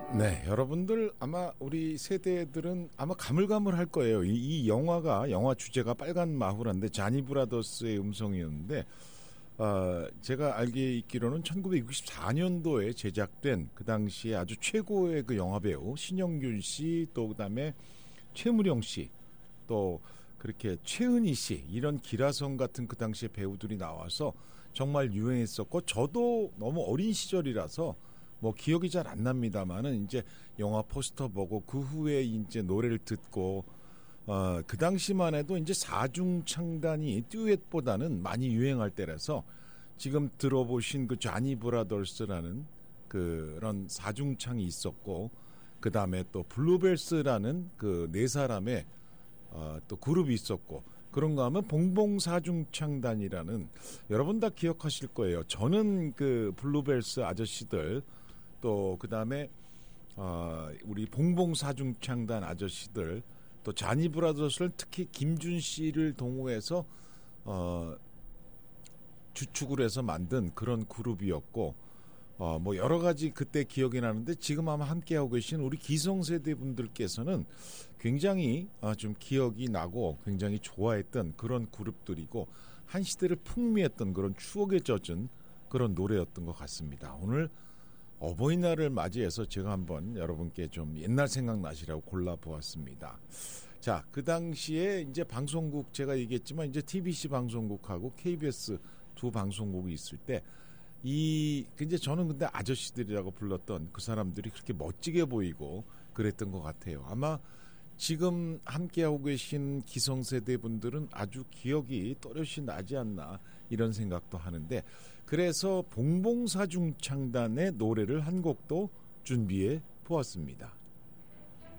네, 여러분들 아마 우리 세대들은 아마 가물가물할 거예요. 이 영화 주제가 빨간 마후라인데 자니 브라더스의 음성이었는데 제가 알기에 있기로는 1964년도에 제작된 그 당시에 아주 최고의 그 영화배우 신영균 씨, 또 그다음에 최무령 씨, 또 그렇게 최은희 씨, 이런 기라성 같은 그 당시에 배우들이 나와서 정말 유행했었고, 저도 너무 어린 시절이라서 뭐 기억이 잘 안 납니다만은 이제 영화 포스터 보고 그 후에 이제 노래를 듣고 그 당시만 해도 이제 사중창단이 듀엣보다는 많이 유행할 때라서 지금 들어보신 그 자니 브라더스라는 그런 사중창이 있었고, 그 다음에 또 블루벨스라는 그 네 사람의 또 그룹이 있었고, 그런가 하면 봉봉사중창단이라는, 여러분 다 기억하실 거예요. 저는 그 블루벨스 아저씨들, 또 그 다음에 우리 봉봉사중창단 아저씨들, 또 자니 브라더스를 특히 김준 씨를 동호해서 주축을 해서 만든 그런 그룹이었고, 뭐 여러 가지 그때 기억이 나는데, 지금 아마 함께하고 계신 우리 기성세대 분들께서는 굉장히 좀 기억이 나고 굉장히 좋아했던 그런 그룹들이고, 한 시대를 풍미했던 그런 추억에 젖은 그런 노래였던 것 같습니다. 오늘 어버이날을 맞이해서 제가 한번 여러분께 좀 옛날 생각나시라고 골라보았습니다. 자, 그 당시에 이제 방송국, 제가 얘기했지만 이제 TBC 방송국하고 KBS 두 방송국이 있을 때, 이제 저는 근데 아저씨들이라고 불렀던 그 사람들이 그렇게 멋지게 보이고 그랬던 것 같아요. 아마 지금 함께하고 계신 기성세대 분들은 아주 기억이 또렷이 나지 않나, 이런 생각도 하는데, 그래서 봉봉사중창단의 노래를 한 곡도 준비해 보았습니다.